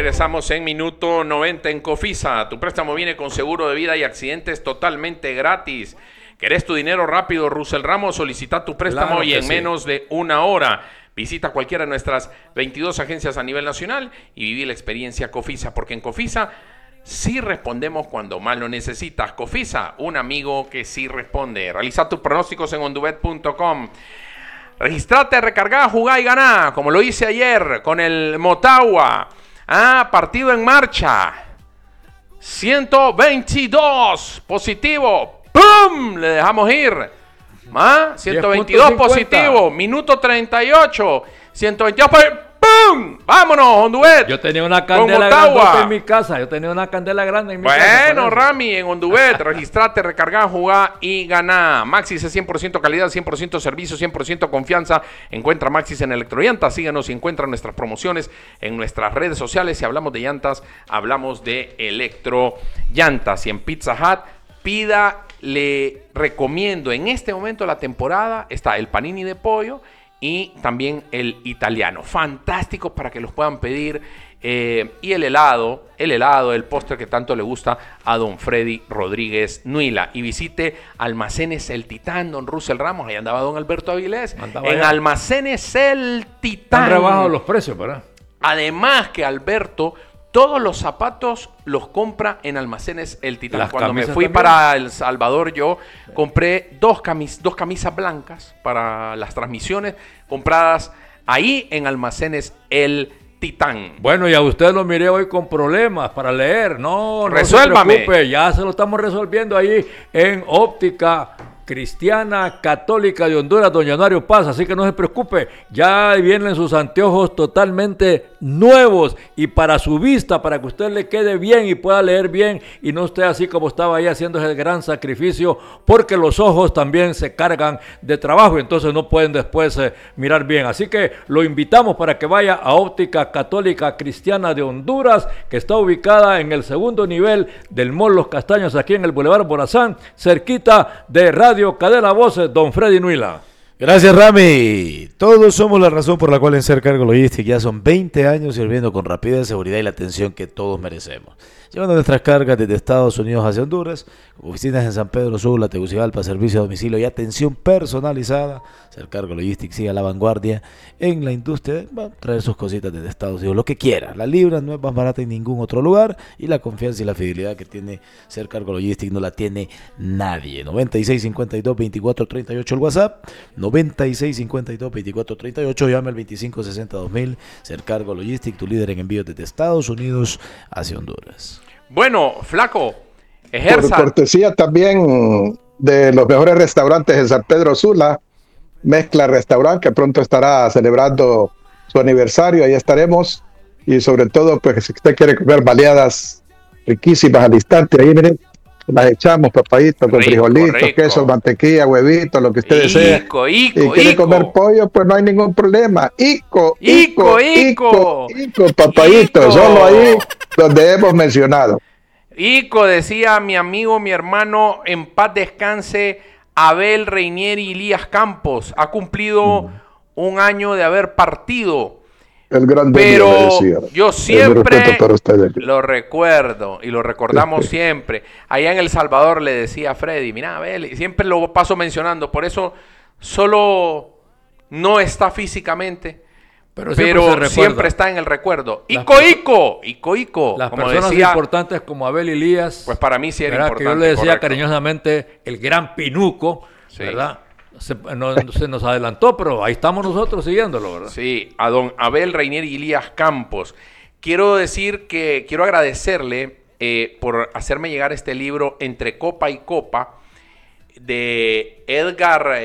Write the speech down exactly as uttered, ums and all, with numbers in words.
Regresamos en minuto noventa en Cofisa. Tu préstamo viene con seguro de vida y accidentes totalmente gratis. ¿Querés tu dinero rápido, Russell Ramos? Solicita tu préstamo claro y en sí. menos de una hora. Visita cualquiera de nuestras veintidós agencias a nivel nacional y viví la experiencia Cofisa, porque en Cofisa sí respondemos cuando más lo necesitas. Cofisa, un amigo que sí responde. Realiza tus pronósticos en ondubet punto com. Registrate, recargá, jugá y ganá, como lo hice ayer con el Motagua. Ah, partido en marcha. ciento veintidós positivo. ¡Pum! Le dejamos ir. ¿Ah? ciento veintidós positivo. Minuto treinta y ocho. ciento veintidós. ¡Pum! ¡Vámonos, Ondubet! Yo tenía una candela grande en mi casa. Yo tenía una candela grande en mi bueno, casa. Bueno, Rami, en Ondubet. Registrate, recargá, jugá y ganá. Maxis es cien por ciento calidad, cien por ciento servicio, cien por ciento confianza. Encuentra Maxis en Electrollantas. Síganos y encuentra nuestras promociones en nuestras redes sociales. Si hablamos de llantas, hablamos de Electrollantas. Y en Pizza Hut, pida, le recomiendo en este momento de la temporada, está el panini de pollo y también el italiano. Fantástico para que los puedan pedir. Eh, y el helado, el helado, el postre que tanto le gusta a don Freddy Rodríguez Nuila. Y visite Almacenes El Titán, don Russell Ramos. Ahí andaba don Alberto Avilés. Andaba en allá. Almacenes El Titán. Han rebajado los precios, ¿verdad? Además que Alberto todos los zapatos los compra en Almacenes El Titán. Las Cuando me fui también. para El Salvador, yo compré dos, camis, dos camisas blancas para las transmisiones, compradas ahí en Almacenes El Titán. Bueno, y a usted lo miré hoy con problemas para leer. No, no Resuélvame. se preocupe, ya se lo estamos resolviendo ahí en Óptica Cristiana Católica de Honduras, don Januario Paz, así que no se preocupe, ya vienen sus anteojos totalmente nuevos y para su vista, para que usted le quede bien y pueda leer bien y no esté así como estaba ahí haciendo ese gran sacrificio, porque los ojos también se cargan de trabajo y entonces no pueden después eh, mirar bien, así que lo invitamos para que vaya a Óptica Católica Cristiana de Honduras, que está ubicada en el segundo nivel del Mall Los Castaños, aquí en el Boulevard Morazán, cerquita de Radio Cadena Voces, don Freddy Nuila. Gracias, Rami. Todos somos la razón por la cual en Ser Cargo Logistic ya son veinte años sirviendo con rapidez, seguridad y la atención que todos merecemos. Llevando nuestras cargas desde Estados Unidos hacia Honduras, oficinas en San Pedro Sula, Tegucigalpa, servicio a domicilio y atención personalizada. Ser Cargo Logistic sigue a la vanguardia en la industria. Va a traer sus cositas desde Estados Unidos, lo que quiera. La libra no es más barata en ningún otro lugar y la confianza y la fidelidad que tiene Ser Cargo Logistic no la tiene nadie. noventa y seis cincuenta y dos veinticuatro treinta y ocho el WhatsApp, noventa y seis cincuenta y dos veinticuatro treinta y ocho, llame al veinticinco sesenta dos mil. Ser Cargo Logistic, tu líder en envíos desde Estados Unidos hacia Honduras. Bueno, flaco, ejerza. Por cortesía también de los mejores restaurantes en San Pedro Sula, Mezcla Restaurante, que pronto estará celebrando su aniversario, ahí estaremos. Y sobre todo, pues si usted quiere comer baleadas riquísimas al instante, ahí miren, las echamos, papadito, con frijolitos, queso, mantequilla, huevito, lo que usted desee. Ico, ico, y quiere ico. comer pollo, pues no hay ningún problema. Ico, Ico, Ico, Ico, Ico, Ico, papadito, Ico. solo ahí donde hemos mencionado. Ico, decía mi amigo, mi hermano, en paz descanse, Abel Reinieri Elías Campos. Ha cumplido mm. un año de haber partido. El gran pero yo siempre lo recuerdo y lo recordamos siempre. Allá en El Salvador le decía a Freddy, mira, Abel, y siempre lo paso mencionando, por eso solo no está físicamente, pero siempre, pero siempre está en el recuerdo. Ico, las, Ico, Ico, Ico. Las como personas decía, importantes como Abel Elías. Pues para mí sí era importante. Que yo le decía correcto. cariñosamente el gran Pinuco, sí. ¿verdad? Se, no, se nos adelantó, pero ahí estamos nosotros siguiéndolo, ¿verdad? Sí, a don Abel Reinieri Elías Campos. Quiero decir que quiero agradecerle eh, por hacerme llegar este libro Entre Copa y Copa de Edgar